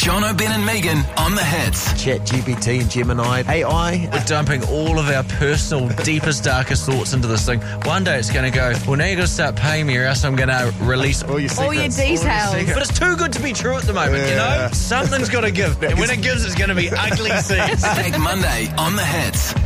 Jono, Ben and Megan on the hits. ChatGPT and Gemini, AI. We're dumping all of our personal, deepest, darkest thoughts into this thing. One day it's going to go, well, now you've got to start paying me or else I'm going to release All your All your secrets. details. But it's too good to be true at the moment, you know? Something's got to give. And when it gives, it's going to be ugly scenes. Big Monday on the hits.